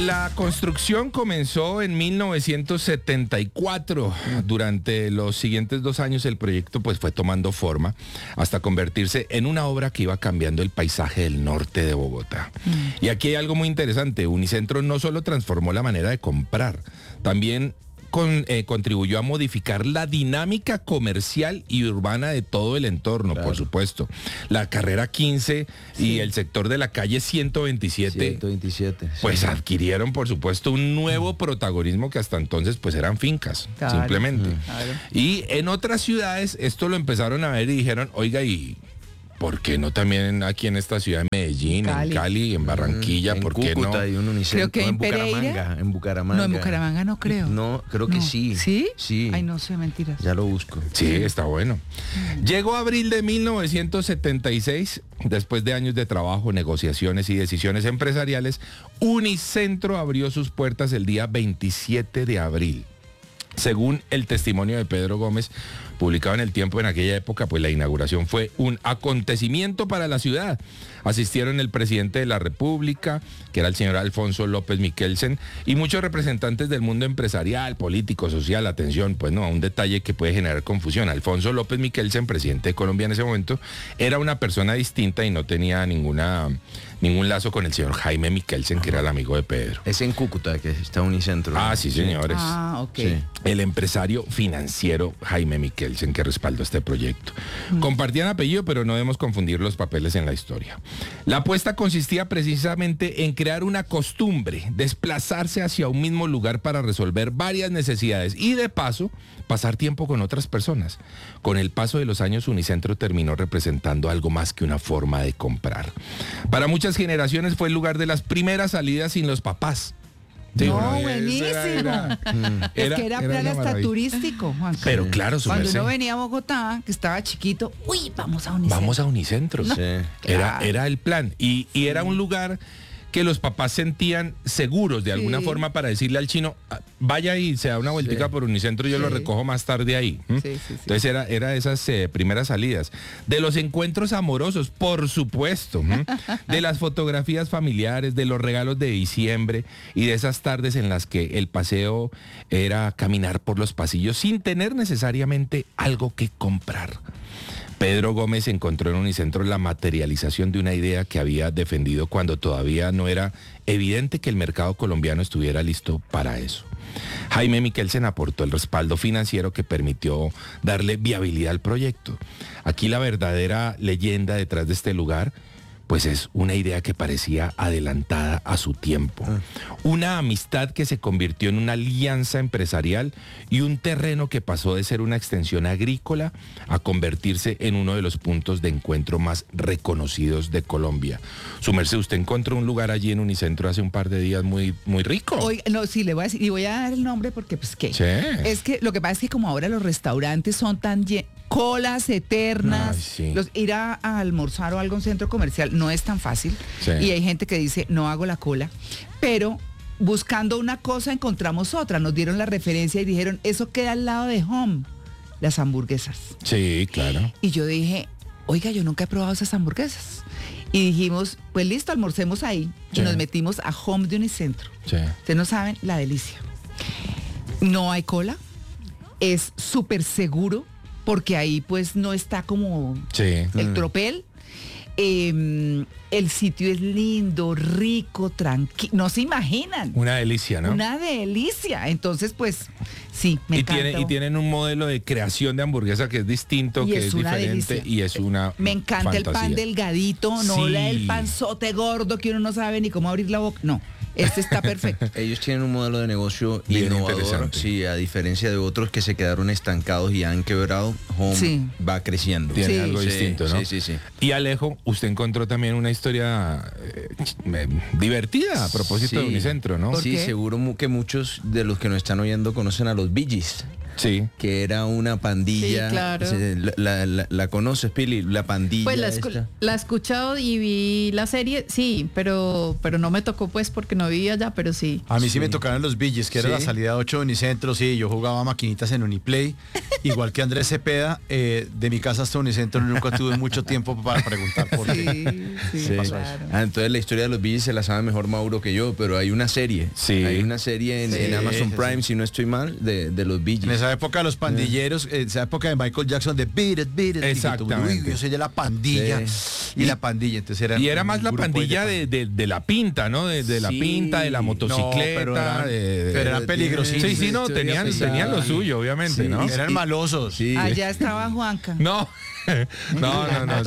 La construcción comenzó en 1974. Durante los siguientes 2 años el proyecto pues fue tomando forma hasta convertirse en una obra que iba cambiando el paisaje del norte de Bogotá. Y aquí hay algo muy interesante. Unicentro no solo transformó la manera de comprar, también contribuyó a modificar la dinámica comercial y urbana de todo el entorno, claro. Por supuesto. La carrera 15 y el sector de la calle 127, pues adquirieron, por supuesto, un nuevo protagonismo que hasta entonces pues eran fincas, claro. Simplemente. Claro. Y en otras ciudades esto lo empezaron a ver y dijeron, oiga, ¿y por qué no también aquí en esta ciudad de Medellín, en Cali, en Barranquilla? En ¿por Cúcuta, qué no? Hay un unicentro. Creo que en Bucaramanga. En Bucaramanga. No, en Bucaramanga no creo. No, creo que sí. ¿Sí? Sí. Ay, no sé, mentiras. Ya lo busco. Sí, está bueno. Llegó abril de 1976, después de años de trabajo, negociaciones y decisiones empresariales, Unicentro abrió sus puertas el día 27 de abril. Según el testimonio de Pedro Gómez, publicado en El Tiempo en aquella época, pues la inauguración fue un acontecimiento para la ciudad. Asistieron el presidente de la República, que era el señor Alfonso López Miquelsen, y muchos representantes del mundo empresarial, político, social. Atención, pues no, a un detalle que puede generar confusión. Alfonso López Miquelsen, presidente de Colombia en ese momento, era una persona distinta y no tenía ningún lazo con el señor Jaime Miquelsen, que era el amigo de Pedro. Es en Cúcuta que está Unicentro. Ah, sí, señores. Ah, ok. Sí. El empresario financiero Jaime Miquelsen, que respaldó este proyecto. Compartían apellido, pero no debemos confundir los papeles en la historia. La apuesta consistía precisamente en crear una costumbre, desplazarse hacia un mismo lugar para resolver varias necesidades y de paso, pasar tiempo con otras personas. Con el paso de los años, Unicentro terminó representando algo más que una forma de comprar. Para muchas generaciones fue el lugar de las primeras salidas sin los papás. Sí, no, buenísimo. Es que era plan hasta turístico, Juan. Pero claro, cuando uno venía a Bogotá, que estaba chiquito, uy, vamos a Unicentro. Vamos a Unicentro. No. Sí. Era el plan. Y era un lugar que los papás sentían seguros de alguna forma para decirle al chino, vaya y se da una vueltica por Unicentro, yo lo recojo más tarde ahí. Entonces era esas primeras salidas. De los encuentros amorosos, por supuesto. De las fotografías familiares, de los regalos de diciembre y de esas tardes en las que el paseo era caminar por los pasillos sin tener necesariamente algo que comprar. Pedro Gómez encontró en Unicentro la materialización de una idea que había defendido cuando todavía no era evidente que el mercado colombiano estuviera listo para eso. Jaime Miquelsen aportó el respaldo financiero que permitió darle viabilidad al proyecto. Aquí la verdadera leyenda detrás de este lugar, pues es una idea que parecía adelantada a su tiempo. Una amistad que se convirtió en una alianza empresarial y un terreno que pasó de ser una extensión agrícola a convertirse en uno de los puntos de encuentro más reconocidos de Colombia. Su merced, usted encontró un lugar allí en Unicentro hace un par de días muy, muy rico. Oiga, no, sí, le voy a decir, y voy a dar el nombre porque pues qué. Sí. Es que lo que pasa es que como ahora los restaurantes son tan colas eternas, ir a almorzar o algo en un centro comercial no es tan fácil. Sí. Y hay gente que dice, no hago la cola, pero buscando una cosa encontramos otra. Nos dieron la referencia y dijeron, eso queda al lado de Home, las hamburguesas. Sí, claro. Y yo dije, oiga, yo nunca he probado esas hamburguesas. Y dijimos, pues listo, almorcemos ahí. Sí. Y nos metimos a Home de Unicentro. Sí. Ustedes no saben la delicia. No hay cola, es súper seguro, porque ahí pues no está como el tropel. El sitio es lindo, rico, tranquilo. No se imaginan. Una delicia, ¿no? Una delicia. Entonces, pues, sí, me encanta. Y tienen un modelo de creación de hamburguesa que es distinto, que es diferente. Delicia. Y es una Me encanta fantasía. El pan delgadito, no el panzote gordo que uno no sabe ni cómo abrir la boca. No. Este está perfecto. Ellos tienen un modelo de negocio bien innovador, sí, a diferencia de otros que se quedaron estancados y han quebrado. Home va creciendo. Tiene algo distinto, ¿no? Sí. Y Alejo, usted encontró también una historia divertida a propósito de Unicentro, ¿no? Sí, seguro que muchos de los que nos están oyendo conocen a los Bee Gees. Sí. Que era una pandilla. Sí, claro. ¿La conoces, Pili? La pandilla. Pues la he escuchado y vi la serie, sí, pero no me tocó pues porque no vivía allá, pero sí. A mí sí me tocaron los Bee Gees, que era la salida 8 de Unicentro, sí, yo jugaba maquinitas en Uniplay, igual que Andrés Cepeda, de mi casa hasta Unicentro nunca tuve mucho tiempo para preguntar por qué. Sí, pasó claro. eso. Entonces la historia de los Bee Gees se la sabe mejor Mauro que yo, pero hay una serie. Sí. Hay una serie en Amazon Prime, si no estoy mal, de los Bee Gees. En esa época los pandilleros, en esa época de Michael Jackson, de Beat It. Exactamente. Uy, yo soy de la pandilla. Y la pandilla, entonces era. Y era más la pandilla de la pinta, ¿no? De la pinta, de la motocicleta. Pero eran peligrosísimos. Sí, no, tenían lo suyo, obviamente, Sí, ¿no? Eran malosos. Sí. Allá estaba Juanca. No. No,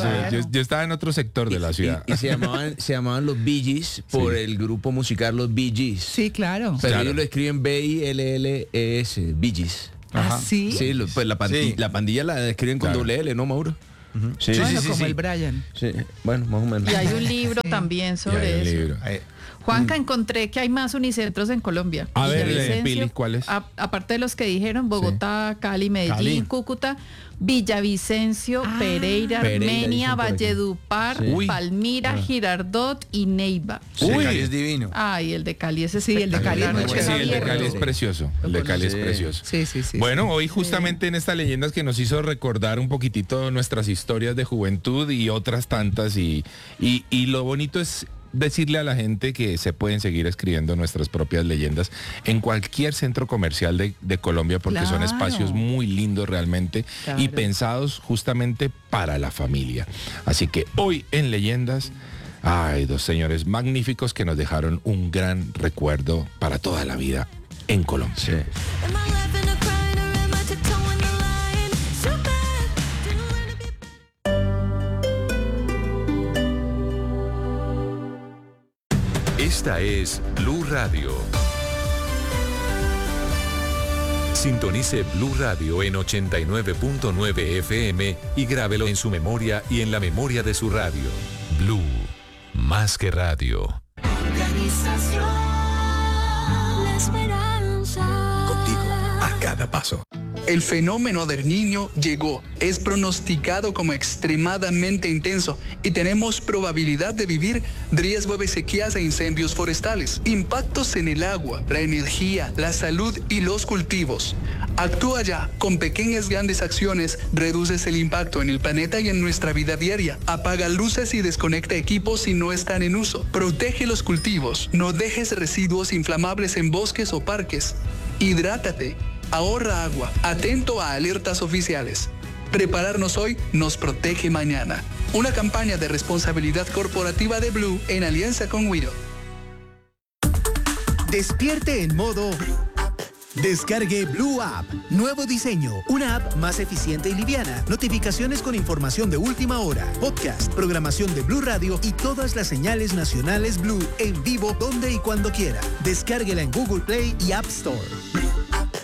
yo estaba en otro sector de la ciudad. Y se llamaban los Bee Gees por el grupo musical Los Bee Gees. Sí, claro. Pero Claro. ellos lo escriben B-I-L-L-E-S, Bee Gees. ¿Sí? Sí, pues la pandilla la escriben con Claro. doble L, ¿no, Mauro? Sí, Bueno, como el Brian. Sí, bueno, más o menos. Y hay un libro también sobre eso. Libro. Juanca, encontré que hay más unicentros en Colombia. A ver, Villavicencio, Pili, ¿cuáles? Aparte de los que dijeron, Bogotá, Cali, Medellín, Cali. Cúcuta, Villavicencio, Pereira, Armenia, dicen por aquí. Valledupar, Sí. Palmira, Girardot y Neiva. Uy, Uy. es divino. Ay, el de Cali es Sí, el de Cali es espectacular. muy Sí, chévere. el de Cali es precioso. El de Cali es Sí. precioso. Sí. Bueno, hoy justamente en estas leyendas que nos hizo recordar un poquitito nuestras historias de juventud y otras tantas y lo bonito es decirle a la gente que se pueden seguir escribiendo nuestras propias leyendas en cualquier centro comercial de Colombia porque son Claro. espacios muy lindos realmente y Claro. pensados justamente para la familia. Así que hoy en Leyendas hay dos señores magníficos que nos dejaron un gran recuerdo para toda la vida en Colombia. Sí. Am I laughing or crying or am I tiptoeing the line? So bad, didn't wanna be. Esta es Blue Radio. Sintonice Blue Radio en 89.9 FM y grábelo en su memoria y en la memoria de su radio. Blue, más que radio. Organización, la esperanza. Contigo, a cada paso. El fenómeno del Niño llegó, es pronosticado como extremadamente intenso y tenemos probabilidad de vivir riesgo de sequías e incendios forestales, impactos en el agua, la energía, la salud y los cultivos. Actúa ya, con pequeñas grandes acciones reduces el impacto en el planeta y en nuestra vida diaria. Apaga luces y desconecta equipos si no están en uso. Protege los cultivos, no dejes residuos inflamables en bosques o parques. Hidrátate. Ahorra agua, atento a alertas oficiales. Prepararnos hoy nos protege mañana. Una campaña de responsabilidad corporativa de Blue en alianza con Wido. Despierte en modo. Descargue Blue App. Nuevo diseño. Una app más eficiente y liviana. Notificaciones con información de última hora. Podcast, programación de Blue Radio y todas las señales nacionales Blue en vivo donde y cuando quiera. Descárguela en Google Play y App Store.